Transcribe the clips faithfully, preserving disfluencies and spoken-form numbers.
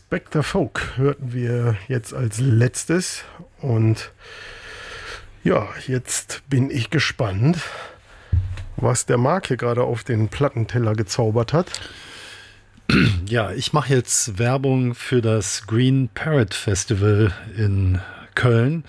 Spectre Folk hörten wir jetzt als letztes. Und ja, jetzt bin ich gespannt, was der Marc hier gerade auf den Plattenteller gezaubert hat. Ja, ich mache jetzt Werbung für das Green Parrot Festival in Köln,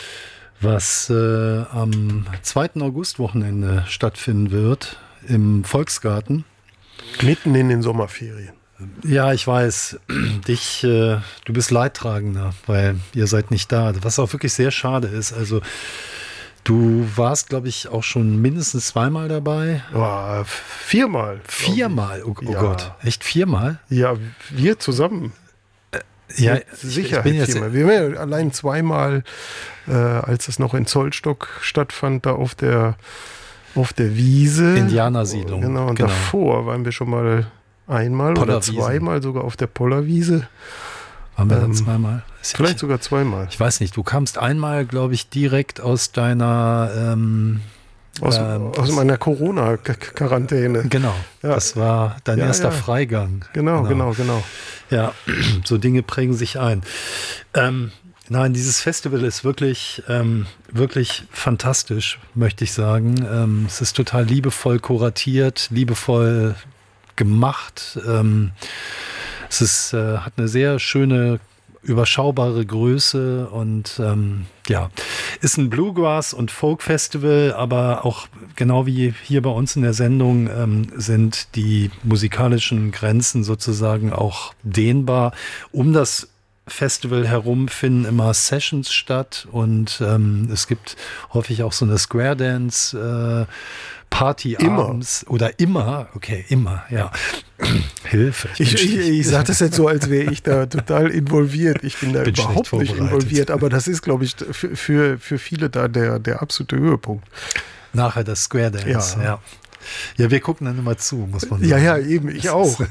was äh, am zweiten August-Wochenende stattfinden wird im Volksgarten. Mitten in den Sommerferien. Ja, ich weiß. Dich, äh, du bist Leidtragender, weil ihr seid nicht da. Was auch wirklich sehr schade ist. Also du warst, glaube ich, auch schon mindestens zweimal dabei. Oh, viermal. Viermal? Oh, oh ja. Gott. Echt viermal? Ja, wir zusammen. Ja, Mit Sicherheit ich bin jetzt viermal. Wir waren ja allein zweimal, äh, als es noch in Zollstock stattfand, da auf der, auf der Wiese. Indianersiedlung. Genau, und genau. davor waren wir schon mal einmal oder zweimal sogar auf der Pollerwiese. Waren wir dann zweimal? Vielleicht ich, sogar zweimal. Ich weiß nicht, du kamst einmal, glaube ich, direkt aus deiner... Ähm, aus, ähm, aus meiner Corona-Quarantäne. Genau, ja. Das war dein ja, erster ja. Freigang. Genau, genau, genau, genau. Ja, so Dinge prägen sich ein. Ähm, nein, dieses Festival ist wirklich, ähm, wirklich fantastisch, möchte ich sagen. Ähm, es ist total liebevoll kuratiert, liebevoll gemacht. Ähm, es ist, äh, hat eine sehr schöne, überschaubare Größe und ähm, ja, ist ein Bluegrass- und Folk-Festival, aber auch genau wie hier bei uns in der Sendung ähm, sind die musikalischen Grenzen sozusagen auch dehnbar. Um das Festival herum finden immer Sessions statt und ähm, es gibt häufig auch so eine Square Dance äh, Party abends oder immer, okay, immer, ja. Hilfe. Ich, ich, ich, ich sage das jetzt so, als wäre ich da total involviert. Ich bin da bin überhaupt nicht involviert, aber das ist, glaube ich, für, für, für viele da der, der absolute Höhepunkt. Nachher das Square Dance, ja. ja. Ja, wir gucken dann immer zu, muss man sagen. Ja, ja, eben, ich das auch.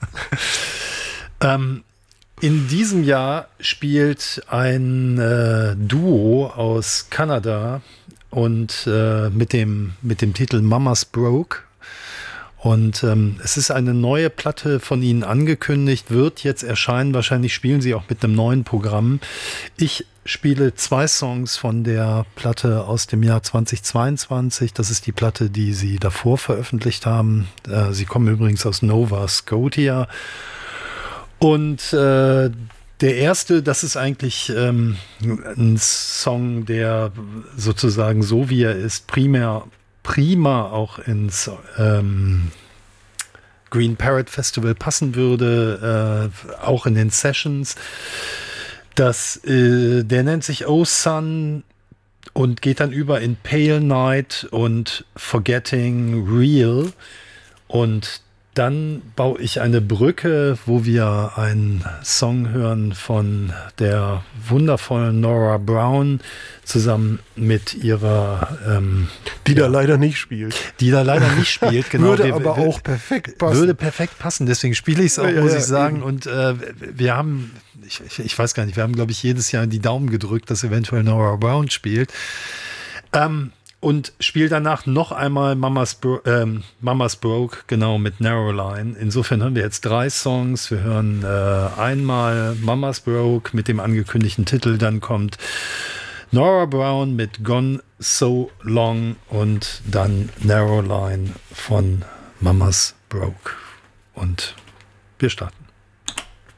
ähm, in diesem Jahr spielt ein äh, Duo aus Kanada und äh, mit dem, mit dem Titel Mama's Broke. Und ähm, es ist eine neue Platte von ihnen angekündigt, wird jetzt erscheinen. Wahrscheinlich spielen sie auch mit einem neuen Programm. Ich spiele zwei Songs von der Platte aus dem Jahr zweitausendzweiundzwanzig. Das ist die Platte, die sie davor veröffentlicht haben. Äh, sie kommen übrigens aus Nova Scotia. Und äh, der erste, das ist eigentlich ähm, ein Song, der sozusagen so wie er ist, primär prima auch ins ähm, Green Parrot Festival passen würde, äh, auch in den Sessions. Das, äh, der nennt sich Oh Sun und geht dann über in Pale Night und Forgetting Real. Und dann baue ich eine Brücke, wo wir einen Song hören von der wundervollen Nora Brown zusammen mit ihrer... Ähm, die ja, da leider nicht spielt. Die da leider nicht spielt, genau. Würde wir, aber wir, auch perfekt passen. Würde perfekt passen, deswegen spiele ich es auch, ja, muss ja, ich sagen. eben. Und äh, wir haben, ich, ich, ich weiß gar nicht, wir haben, glaube ich, jedes Jahr die Daumen gedrückt, dass eventuell Nora Brown spielt. Ähm, Und spiele danach noch einmal Mama's, Bro- ähm, Mama's Broke, genau, mit Narrowline. Insofern hören wir jetzt drei Songs. Wir hören äh, einmal Mama's Broke mit dem angekündigten Titel. Dann kommt Nora Brown mit Gone So Long und dann Narrowline von Mama's Broke. Und wir starten.